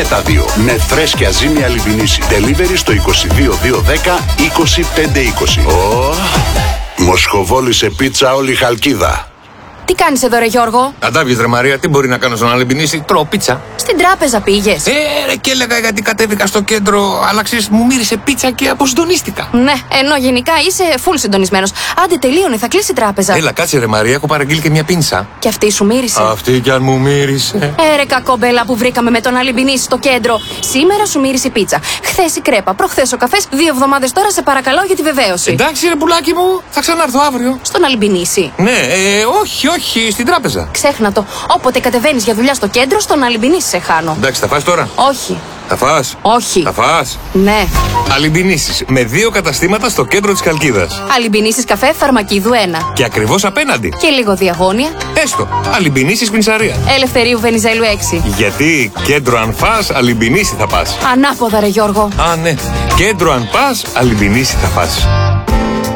και τα δύο. Με φρέσκια ζύμη Αλιμπινίση. Delivery στο 22210 2520. Μοσχοβόλησε πίτσα όλη η Χαλκίδα. Τι κάνεις εδώ, ρε Γιώργο? Αντάβιες, ρε Μαρία, τι μπορεί να κάνω στον Αλιμπινίση? Τρώω πίτσα. Στην τράπεζα πήγες? Ρε, και έλεγα γιατί κατέβηκα στο κέντρο, αλλά ξέρεις, μου μύρισε πίτσα και αποσυντονίστηκα. Ναι, ενώ γενικά είσαι full συντονισμένος. Άντε, τελείωνε, θα κλείσει η τράπεζα. Έλα, κάτσε, ρε Μαρία, έχω παραγγείλει και μια πίνσα. Και αυτή σου μύρισε? Αυτή κι αν μου μύρισε. Ρε κακόμπελα που βρήκαμε με τον Αλιμπινίση στο κέντρο. Σήμερα σου μύρισε η πίτσα. Χθες η κρέπα, προχθές ο καφές. 2 εβδομάδες τώρα, σε παρακαλώ για τη βεβαίωση. Εντάξει, ρε πουλάκι μου, θα ξανάρθω αύριο. Στον Αλιμπινίση? Ναι, όχι, στην τράπεζα. Ξέχνα το. Όποτε κατεβαίνεις για δουλειά στο κέντρο, στον Αλιμπινίση σε χάνω. Εντάξει, θα φας τώρα? Όχι. Θα φας? Όχι. Θα φας? Ναι. Αλιμπινίσεις με 2 καταστήματα στο κέντρο της Χαλκίδας. Αλιμπινίσεις καφέ Φαρμακίδου 1. Και ακριβώς απέναντι. Και λίγο διαγώνια. Έστω. Αλιμπινίσεις Πινσαρία. Ελευθερίου Βενιζέλου 6. Γιατί κέντρο αν φας, Αλιμπινίση θα πας. Ανάποδα, ρε Γιώργο. Α, ναι. Κέντρο αν πας, Αλιμπινίση θα πας.